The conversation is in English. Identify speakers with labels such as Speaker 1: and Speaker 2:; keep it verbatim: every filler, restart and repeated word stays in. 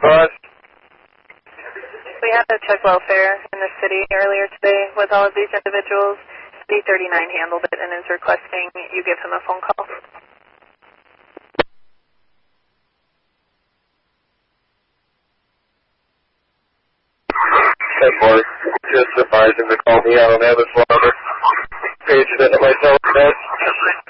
Speaker 1: bus?
Speaker 2: We had a check welfare in the city earlier today with all of these individuals. D thirty-nine handled it and is requesting you give him a phone call.
Speaker 1: Of course. Just advise him to call me. I don't have his number. Page it into my cell phone.